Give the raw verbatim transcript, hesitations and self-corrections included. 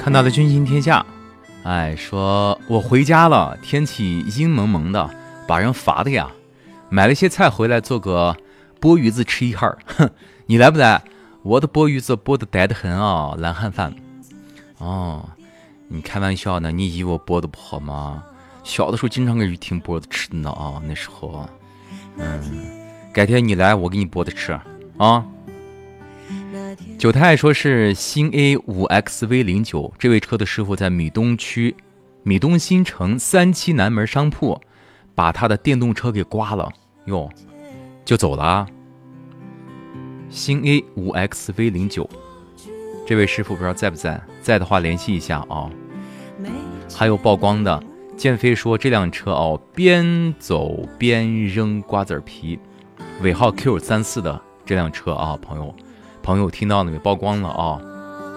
看到了军情天下，哎，说我回家了，天气阴蒙蒙的，把人罚的呀。买了些菜回来做个钵鱼子吃一哈儿，哼，你来不来？我的钵鱼子钵的呆得很啊，懒汉饭。哦，你开玩笑呢？你以为我钵的不好吗？小的时候经常给雨婷钵的吃的呢啊，那时候，嗯，改天你来，我给你钵的吃啊。九太说是新 A 五 X V 零九，这位车的师傅在米东区米东新城三期南门商铺把他的电动车给刮了哟，就走了啊。新 A 五 X V 零九，这位师傅不知道在不在，在的话联系一下啊。还有曝光的建飞说这辆车哦，边走边扔瓜子皮，尾号 Q 三四的这辆车啊，朋友朋友听到了没？曝光了啊。